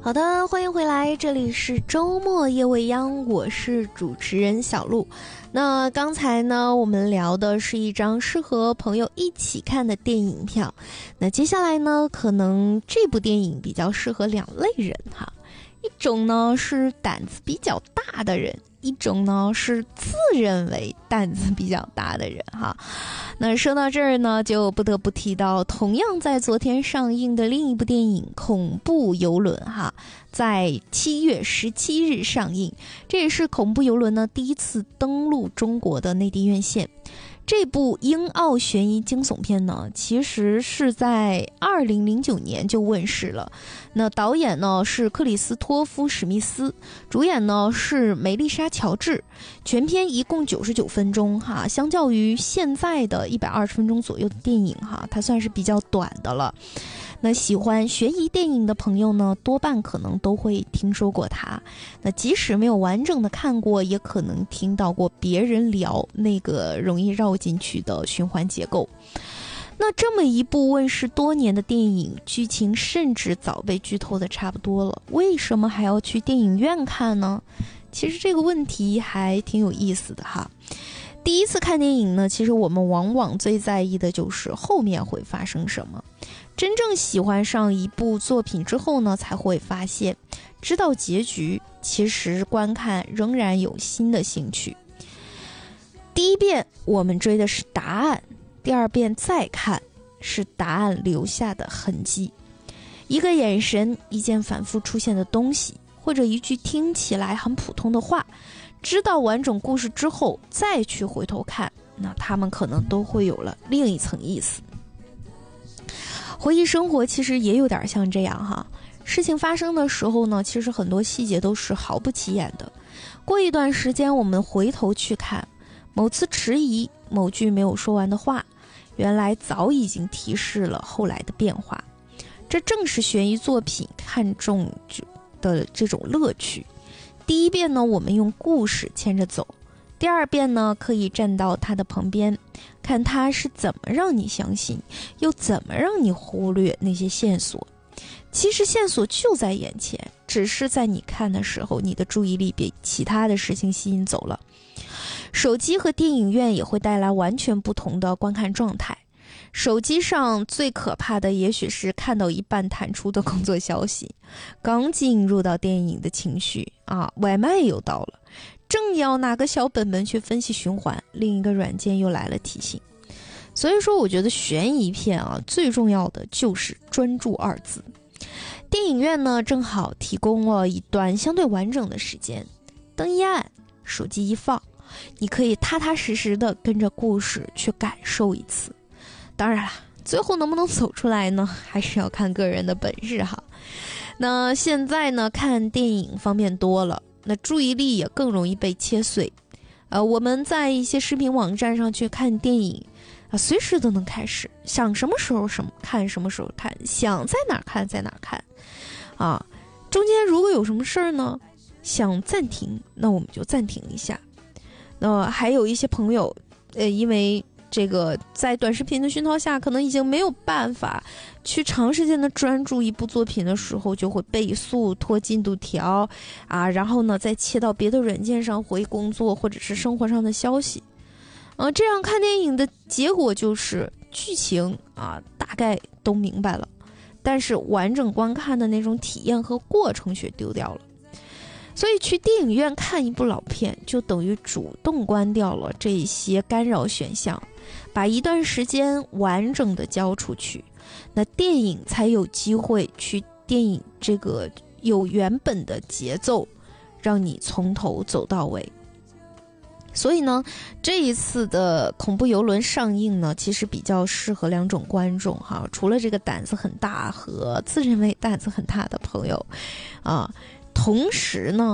好的，欢迎回来，这里是周末夜未央，我是主持人小鹿。那刚才呢，我们聊的是一张适合朋友一起看的电影票。那接下来呢，可能这部电影比较适合两类人哈，一种呢是胆子比较大的人，一种呢是自认为胆子比较大的人哈。那说到这儿呢，就不得不提到同样在昨天上映的另一部电影《恐怖游轮》哈，在7月17日上映，这也是恐怖游轮呢第一次登陆中国的内地院线。这部英澳悬疑惊悚片呢，其实是在2009年就问世了。那导演呢是克里斯托夫·史密斯，主演呢是梅丽莎·乔治。全片一共99分钟哈，相较于现在的120分钟左右的电影哈，它算是比较短的了。那喜欢悬疑电影的朋友呢，多半可能都会听说过它。那即使没有完整的看过，也可能听到过别人聊那个容易绕进去的循环结构。那这么一部问世多年的电影，剧情甚至早被剧透的差不多了，为什么还要去电影院看呢？其实这个问题还挺有意思的哈。第一次看电影呢，其实我们往往最在意的就是后面会发生什么。真正喜欢上一部作品之后呢，才会发现知道结局，其实观看仍然有新的兴趣。第一遍我们追的是答案，第二遍再看是答案留下的痕迹。一个眼神，一件反复出现的东西，或者一句听起来很普通的话，知道完整故事之后再去回头看，那他们可能都会有了另一层意思。回忆生活其实也有点像这样哈，事情发生的时候呢，其实很多细节都是毫不起眼的。过一段时间我们回头去看，某次迟疑，某句没有说完的话，原来早已经提示了后来的变化。这正是悬疑作品看重的这种乐趣。第一遍呢，我们用故事牵着走，第二遍呢，可以站到他的旁边，看他是怎么让你相信，又怎么让你忽略那些线索。其实线索就在眼前，只是在你看的时候，你的注意力被其他的事情吸引走了。手机和电影院也会带来完全不同的观看状态。手机上最可怕的也许是看到一半弹出的工作消息，刚进入到电影的情绪啊，外卖又到了，正要拿个小本本去分析循环，另一个软件又来了提醒。所以说我觉得悬疑片啊，最重要的就是专注2字。电影院呢正好提供了一段相对完整的时间，灯一暗，手机一放，你可以踏踏实实的跟着故事去感受一次。当然了，最后能不能走出来呢，还是要看个人的本事哈。那现在呢，看电影方便多了，那注意力也更容易被切碎。我们在一些视频网站上去看电影随时都能开始，想什么时候看什么时候看，想在哪看在哪看啊。中间如果有什么事儿呢，想暂停，那我们就暂停一下。那还有一些朋友因为这个在短视频的熏陶下，可能已经没有办法去长时间的专注一部作品的时候，就会倍速拖进度条啊，然后呢再切到别的软件上回工作或者是生活上的消息。这样看电影的结果就是剧情啊大概都明白了，但是完整观看的那种体验和过程却丢掉了。所以去电影院看一部老片，就等于主动关掉了这些干扰选项，把一段时间完整的交出去，那电影才有机会去电影这个有原本的节奏，让你从头走到尾。所以呢，这一次的恐怖游轮上映呢，其实比较适合两种观众哈，除了这个胆子很大和自认为胆子很大的朋友啊，同时呢